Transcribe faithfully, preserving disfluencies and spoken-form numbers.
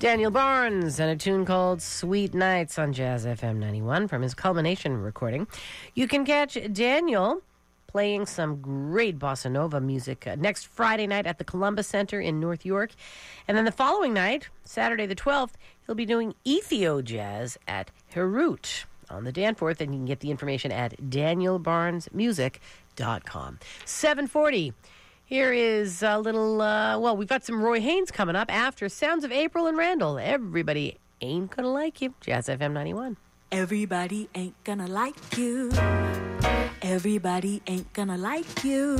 Daniel Barnes and a tune called Sweet Nights on Jazz F M ninety-one from his Culmination recording. You can catch Daniel playing some great bossa nova music uh, next Friday night at the Columbus Center in North York. And then the following night, Saturday the twelfth, he'll be doing Ethio Jazz at Herut on the Danforth, and you can get the information at daniel barnes music dot com. seven forty. Here is a little, uh, well, we've got some Roy Haynes coming up after Sounds of April and Randall. Everybody ain't gonna like you. Jazz F M ninety-one. Everybody ain't gonna like you. Everybody ain't gonna like you.